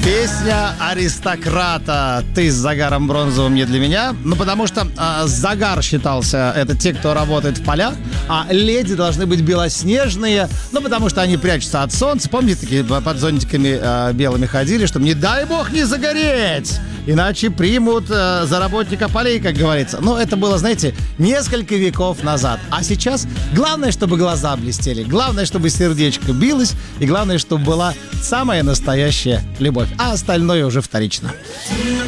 Песня аристократа «Ты с загаром бронзовым не для меня». Ну, потому что загар считался, это те, кто работает в полях, а леди должны быть белоснежные, ну, потому что они прячутся от солнца. Помните, такие под зонтиками белыми ходили, чтобы, не дай бог, не загореть, иначе примут за работника полей, как говорится. Но это было, знаете, несколько веков назад. А сейчас главное, чтобы глаза блестели, главное, чтобы сердечко билось, и главное, чтобы была самая настоящая любовь. А остальное уже вторично.